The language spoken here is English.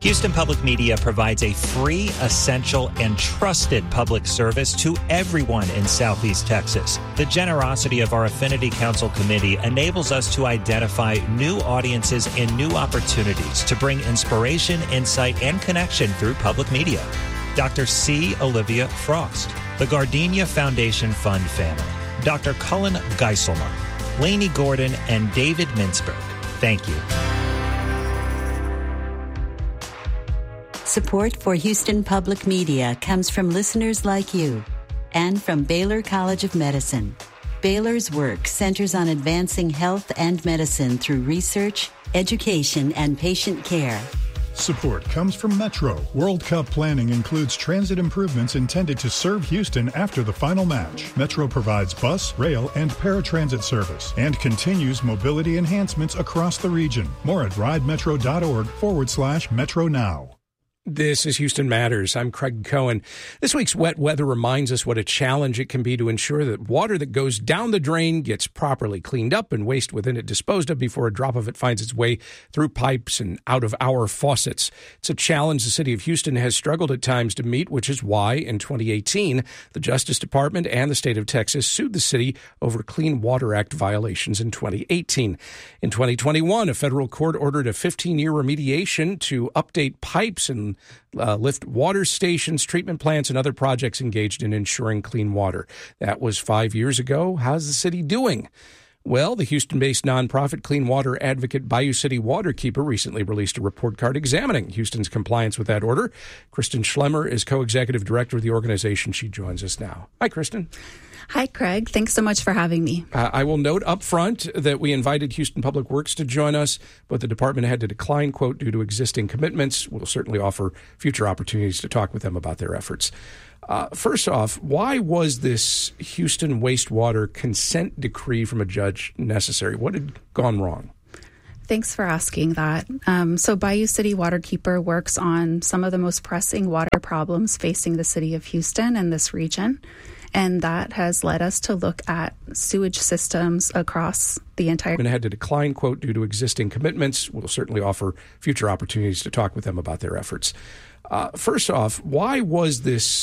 Houston Public Media provides a free, essential, and trusted public service to everyone in Southeast Texas. The generosity of our Affinity Council Committee enables us to identify new audiences and new opportunities to bring inspiration, insight, and connection through public media. Dr. C. Olivia Frost, the Gardenia Foundation Fund family, Dr. Cullen Geiselman, Lainey Gordon, and David Mintzberg. Thank you. Support for Houston Public Media comes from listeners like you and from Baylor College of Medicine. Baylor's work centers on advancing health and medicine through research, education, and patient care. Support comes from Metro. World Cup planning includes transit improvements intended to serve Houston after the final match. Metro provides bus, rail, and paratransit service and continues mobility enhancements across the region. More at ridemetro.org/Metro Now. This is Houston Matters. I'm Craig Cohen. This week's wet weather reminds us what a challenge it can be to ensure that water that goes down the drain gets properly cleaned up and waste within it disposed of before a drop of it finds its way through pipes and out of our faucets. It's a challenge the city of Houston has struggled at times to meet, which is why in 2018, the Justice Department and the state of Texas sued the city over Clean Water Act violations in 2018. In 2021, a federal court ordered a 15-year remediation to update pipes and lift water stations, treatment plants, and other projects engaged in ensuring clean water. That was 5 years ago. How's the city doing? Well, the Houston-based nonprofit clean water advocate Bayou City Waterkeeper recently released a report card examining Houston's compliance with that order. Kristen Schlemmer is co-executive director of the organization. She joins us now. Hi, Kristen. Hi, Craig. Thanks so much for having me. I will note up front that we invited Houston Public Works to join us, but the department had to decline, quote, due to existing commitments. We'll certainly offer future opportunities to talk with them about their efforts. First off, why was this Houston wastewater consent decree from a judge necessary? What had gone wrong? Thanks for asking that. So Bayou City Waterkeeper works on some of the most pressing water problems facing the city of Houston and this region. And that has led us to look at sewage systems across the entire... And had to decline, quote, due to existing commitments. We'll certainly offer future opportunities to talk with them about their efforts. First off, why was this